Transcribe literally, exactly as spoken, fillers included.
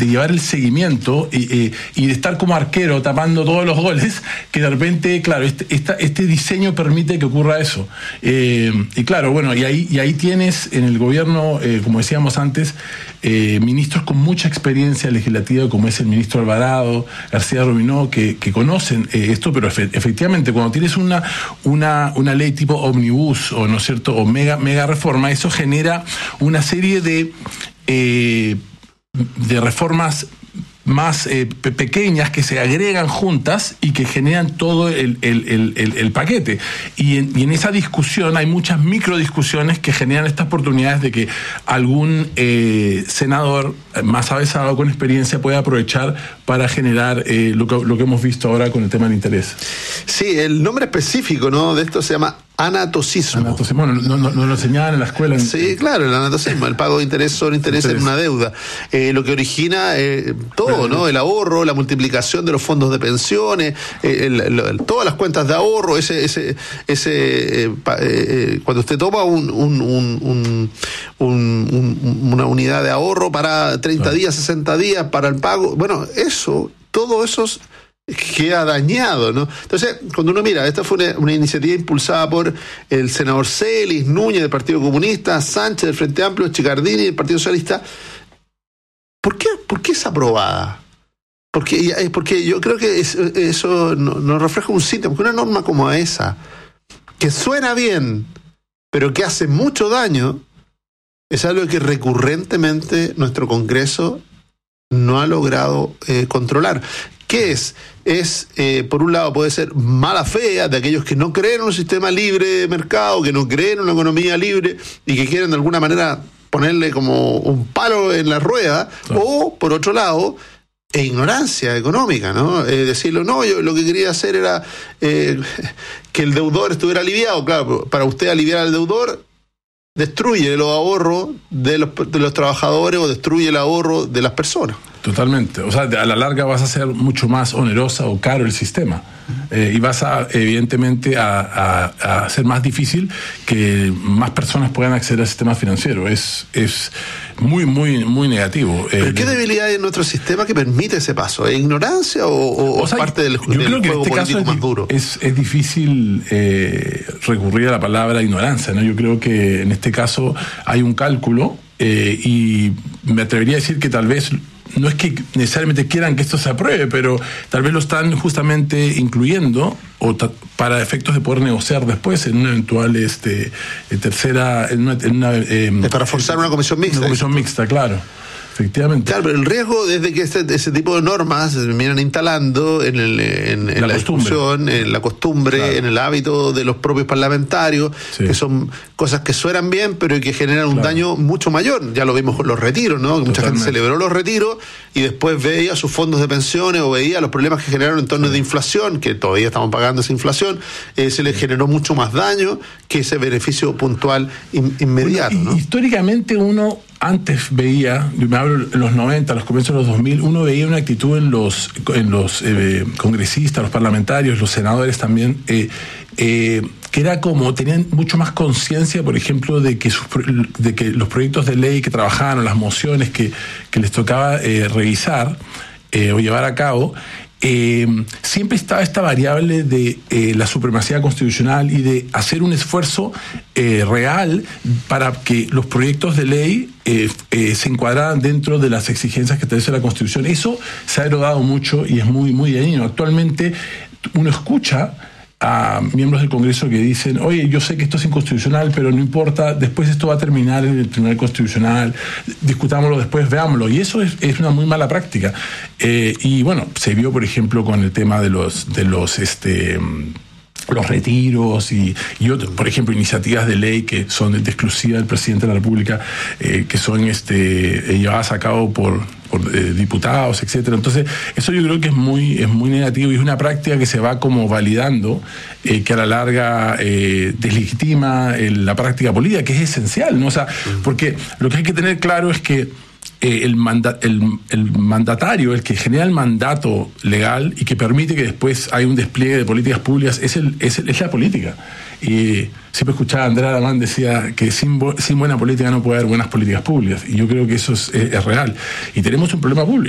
de llevar el seguimiento y, y, y de estar como arquero tapando todos los goles, que de repente, claro, este, esta, este diseño permite que ocurra eso. Eh, y claro, bueno, y ahí, y ahí tienes en el gobierno, eh, como decíamos antes, eh, ministros con mucha experiencia legislativa, como es el ministro Alvarado, García Rubinó, que, que conocen eh, esto, pero efe, efectivamente, cuando tienes una, una, una ley tipo ómnibus, o no es cierto, o mega, mega reforma, eso genera una serie de, eh, de reformas más eh, pe pequeñas que se agregan juntas y que generan todo el, el, el, el, el paquete. Y en, y en esa discusión hay muchas microdiscusiones que generan estas oportunidades de que algún eh, senador más avesado, con experiencia, pueda aprovechar para generar eh, lo, que, lo que hemos visto ahora con el tema del interés. Sí, el nombre específico, ¿no?, de esto se llama anatocismo. Anatocismo. Bueno, no, no, no lo enseñaban en la escuela. Sí, claro, el anatocismo, el pago de interés sobre interés en una deuda. Eh, lo que origina eh, todo, ¿no? El ahorro, la multiplicación de los fondos de pensiones, eh, el, el, todas las cuentas de ahorro, ese, ese, ese eh, pa, eh, cuando usted toma un, un, un, un, un, un, una unidad de ahorro para treinta claro. días, sesenta días, para el pago, bueno, eso, todo eso queda dañado, ¿no? Entonces, cuando uno mira, esta fue una, una iniciativa impulsada por el senador Celis, Núñez del Partido Comunista, Sánchez del Frente Amplio, Chicardini del Partido Socialista. ¿Por qué, por qué es aprobada? Porque, porque yo creo que es, eso nos refleja un síntoma, que una norma como esa, que suena bien, pero que hace mucho daño, es algo que recurrentemente nuestro Congreso no ha logrado eh, controlar. ¿Qué es? Es, eh, por un lado, puede ser mala fe de aquellos que no creen en un sistema libre de mercado, que no creen en una economía libre y que quieren de alguna manera ponerle como un palo en la rueda, claro. O, por otro lado, e ignorancia económica, ¿no? Eh, decirlo, no, yo lo que quería hacer era eh, que el deudor estuviera aliviado. Claro, para usted aliviar al deudor, destruye los ahorros de los, de los trabajadores o destruye el ahorro de las personas. Totalmente. O sea, a la larga vas a hacer mucho más onerosa o caro el sistema. Eh, y vas a, evidentemente, a, a, a hacer más difícil que más personas puedan acceder al sistema financiero. Es, es muy, muy, muy negativo. ¿Pero eh, qué debilidad hay en nuestro sistema que permite ese paso? ¿Es ignorancia o, o, o sea, parte del, yo del creo que juego en este político caso más es, duro? Es, es difícil eh, recurrir a la palabra ignorancia, ¿no? Yo creo que en este caso hay un cálculo eh, y me atrevería a decir que tal vez no es que necesariamente quieran que esto se apruebe, pero tal vez lo están justamente incluyendo o para efectos de poder negociar después en una eventual este, tercera... En una, en una, eh, es para forzar una comisión mixta. Una comisión mixta, claro. Efectivamente. Claro, pero el riesgo desde que este, ese tipo de normas se terminan instalando en, el, en, en la, la discusión, en la costumbre, claro. En el hábito de los propios parlamentarios, sí. Que son cosas que suenan bien, pero que generan un claro. daño mucho mayor. Ya lo vimos con los retiros, ¿no? Mucha Totalmente. gente celebró los retiros y después veía sus fondos de pensiones o veía los problemas que generaron en torno sí. de inflación, que todavía estamos pagando esa inflación, eh, se les generó mucho más daño que ese beneficio puntual in, inmediato. Bueno, y, ¿no? Históricamente uno antes veía, me hablo en los noventa, los comienzos de los dos mil, uno veía una actitud en los, en los eh, congresistas, los parlamentarios, los senadores también, eh, eh, que era como, tenían mucho más conciencia, por ejemplo, de que, sus, de que los proyectos de ley que trabajaban, o las mociones que, que les tocaba eh, revisar eh, o llevar a cabo, Eh, siempre estaba esta variable de eh, la supremacía constitucional y de hacer un esfuerzo eh, real para que los proyectos de ley eh, eh, se encuadraran dentro de las exigencias que establece la Constitución. Eso se ha erodado mucho y es muy, muy dañino. Actualmente uno escucha a miembros del Congreso que dicen, oye, yo sé que esto es inconstitucional, pero no importa, después esto va a terminar en el Tribunal Constitucional, discutámoslo después, veámoslo, y eso es, es una muy mala práctica. Eh, y bueno, se vio, por ejemplo, con el tema de los, de los, este... los retiros y, y otros, por ejemplo, iniciativas de ley que son de, de exclusiva del presidente de la República, eh, que son este, llevadas a cabo por, por eh, diputados, etcétera. Entonces, eso yo creo que es muy, es muy negativo y es una práctica que se va como validando, eh, que a la larga eh, deslegitima eh, la práctica política, que es esencial, ¿no? O sea, porque lo que hay que tener claro es que Eh, el, manda, el, el mandatario, el que genera el mandato legal y que permite que después haya un despliegue de políticas públicas, es, el, es, el, es la política. Y siempre escuchaba a Andrea Alamán decía que sin, sin buena política no puede haber buenas políticas públicas. Y yo creo que eso es, es, es real. Y tenemos un problema público.